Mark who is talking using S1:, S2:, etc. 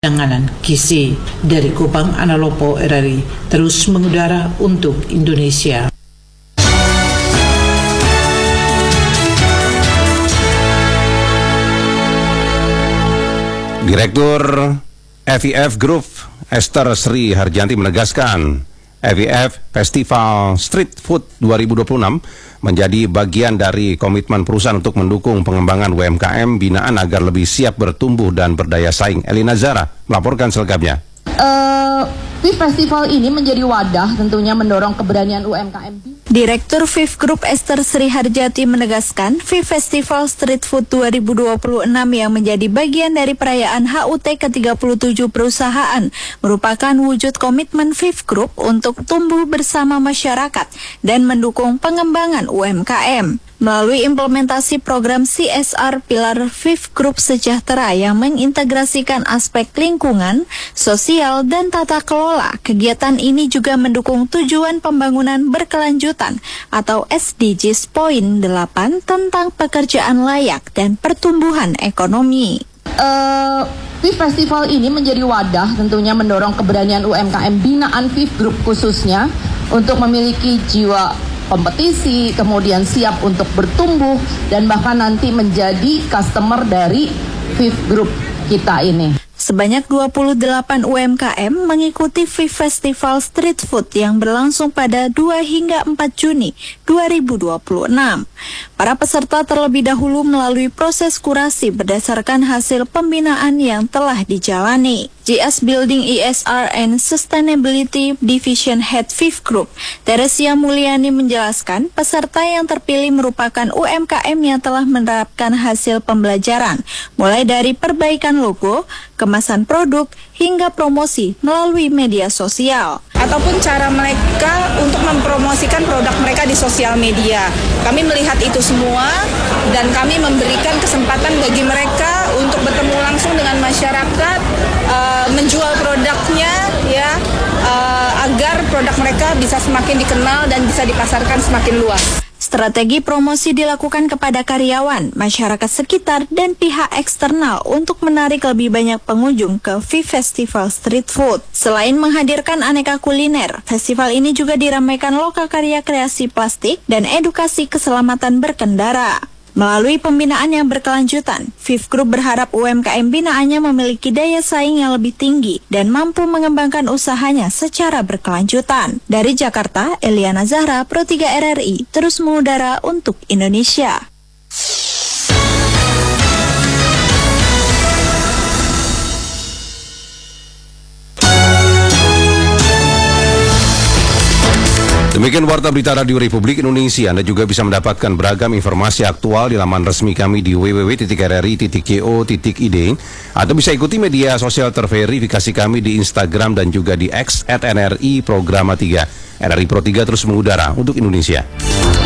S1: Penanganan gizi dari Kupang Analopo RRI terus mengudara untuk Indonesia.
S2: Direktur FIF Group Esther Sri Harjanti menegaskan FIF Festival Street Food 2026 menjadi bagian dari komitmen perusahaan untuk mendukung pengembangan UMKM binaan agar lebih siap bertumbuh dan berdaya saing. Elina Zara melaporkan selengkapnya.
S3: FIF Festival ini menjadi wadah tentunya mendorong keberanian UMKM.
S4: Direktur FIF Group Esther Sri Harjati menegaskan FIF Festival Street Food 2026 yang menjadi bagian dari perayaan HUT ke-37 perusahaan merupakan wujud komitmen FIF Group untuk tumbuh bersama masyarakat dan mendukung pengembangan UMKM. Melalui implementasi program CSR Pilar FIF Group Sejahtera yang mengintegrasikan aspek lingkungan, sosial, dan tata kelola, kegiatan ini juga mendukung tujuan pembangunan berkelanjutan atau SDGs Poin 8 tentang pekerjaan layak dan pertumbuhan ekonomi.
S3: FIF Festival ini menjadi wadah tentunya mendorong keberanian UMKM binaan FIF Group khususnya untuk memiliki jiwa kompetisi, kemudian siap untuk bertumbuh dan bahkan nanti menjadi customer dari FIF Group kita ini.
S4: Sebanyak 28 UMKM mengikuti FIF Festival Street Food yang berlangsung pada 2 hingga 4 Juni 2026. Para peserta terlebih dahulu melalui proses kurasi berdasarkan hasil pembinaan yang telah dijalani. GS Building ESR and Sustainability Division Head FIF Group, Teresia Mulyani menjelaskan peserta yang terpilih merupakan UMKM yang telah menerapkan hasil pembelajaran, mulai dari perbaikan logo, kemasan produk, hingga promosi melalui media sosial.
S5: Ataupun cara mereka untuk mempromosikan produk mereka di sosial media. Kami melihat itu semua dan kami memberikan kesempatan bagi mereka untuk bertemu langsung dengan masyarakat, menjual produknya ya, agar produk mereka bisa semakin dikenal dan bisa dipasarkan semakin luas.
S4: Strategi promosi dilakukan kepada karyawan, masyarakat sekitar, dan pihak eksternal untuk menarik lebih banyak pengunjung ke FIF Festival Street Food. Selain menghadirkan aneka kuliner, festival ini juga diramaikan lokakarya kreasi plastik dan edukasi keselamatan berkendara. Melalui pembinaan yang berkelanjutan, FIF Group berharap UMKM binaannya memiliki daya saing yang lebih tinggi dan mampu mengembangkan usahanya secara berkelanjutan. Dari Jakarta, Eliana Zahra, Pro 3 RRI, terus mengudara untuk Indonesia.
S2: Demikian Warta Berita Radio Republik Indonesia. Anda juga bisa mendapatkan beragam informasi aktual di laman resmi kami di www.rri.co.id atau bisa ikuti media sosial terverifikasi kami di Instagram dan juga di X @NRI Programa 3. RRI Pro 3 terus mengudara untuk Indonesia.